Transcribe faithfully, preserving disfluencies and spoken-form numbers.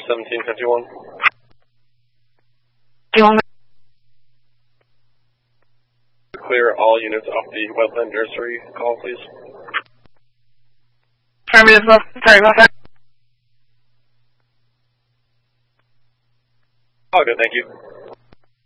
seventeen fifty-one. Do you want me to clear all units off the wetland nursery call, please? Affirmative, sorry about that. Oh, good, thank you.